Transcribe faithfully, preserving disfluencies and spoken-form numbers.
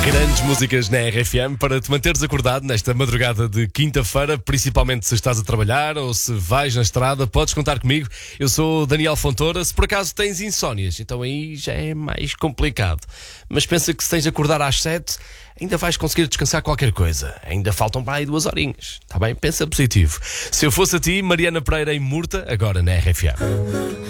Grandes músicas na R F M para te manteres acordado nesta madrugada de quinta-feira, principalmente se estás a trabalhar ou se vais na estrada, podes contar comigo. Eu sou Daniel Fontoura. Se por acaso tens insónias, então aí já é mais complicado. Mas pensa que se tens de acordar às sete, ainda vais conseguir descansar qualquer coisa. Ainda faltam para aí duas horinhas. Está bem? Pensa positivo. Se eu fosse a ti, Mariana Pereira em Murta, agora na R F M.